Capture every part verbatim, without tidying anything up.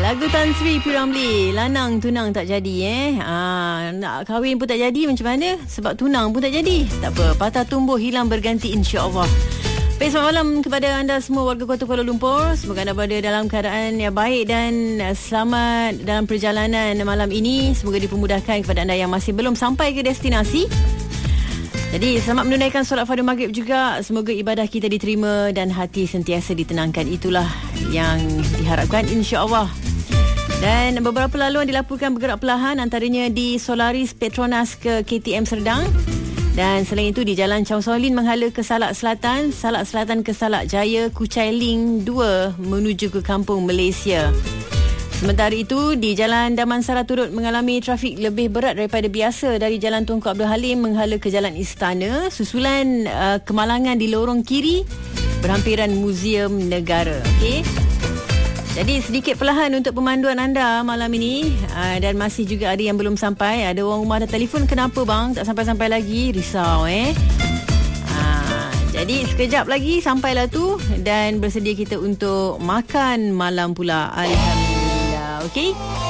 Lagu Tan Sri P. Ramlee, lanang tunang tak jadi eh. Ah, nak kahwin pun tak jadi, macam mana? Sebab tunang pun tak jadi. Tak apa, patah tumbuh hilang berganti, insya-Allah. Baik, selamat malam kepada anda semua warga Kota Kuala Lumpur. Semoga anda berada dalam keadaan yang baik dan selamat dalam perjalanan malam ini. Semoga dipermudahkan kepada anda yang masih belum sampai ke destinasi. Jadi selamat menunaikan solat fardu maghrib juga. Semoga ibadah kita diterima dan hati sentiasa ditenangkan. Itulah yang diharapkan, insya-Allah. Dan beberapa laluan dilaporkan bergerak perlahan, antaranya di Solaris Petronas ke K T M Serdang. Dan selain itu di Jalan Chow Solin menghala ke Salak Selatan, Salak Selatan ke Salak Jaya, Kuchai Ling dua menuju ke Kampung Malaysia. Sementara itu, di Jalan Damansara turut mengalami trafik lebih berat daripada biasa dari Jalan Tunku Abdul Halim menghala ke Jalan Istana, susulan uh, kemalangan di lorong kiri berhampiran Muzium Negara. Okey. Jadi sedikit perlahan untuk pemanduan anda malam ini, uh, dan masih juga ada yang belum sampai. Ada orang rumah ada telefon, kenapa bang tak sampai-sampai lagi? Risau eh. Uh, jadi sekejap lagi sampailah tu dan bersedia kita untuk makan malam pula. Alhamdulillah. Okey.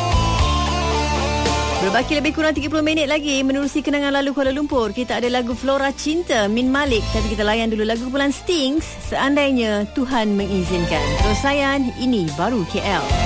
Berbaki lebih kurang tiga puluh minit lagi menerusi kenangan lalu Kuala Lumpur. Kita ada lagu Flora Cinta Min Malik, tapi kita layan dulu lagu kumpulan Stings, Seandainya Tuhan Mengizinkan. Terus sayang, ini baru K L.